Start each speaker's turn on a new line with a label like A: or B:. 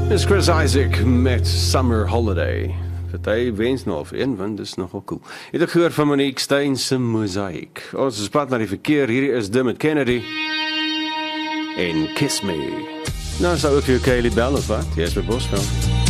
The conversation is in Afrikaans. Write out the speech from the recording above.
A: Dis Chris Isaac met Summer Holiday. Party wens nou of een, want dis nogal cool. Het ek gehoor van Monique Steyn se Mosaïek. Ons is plat na die verkeer, hierdie is Dermot Kennedy. En Kiss Me. Nou sou ek vir jou Kylie Bell of wat? Jy is by Bosveld.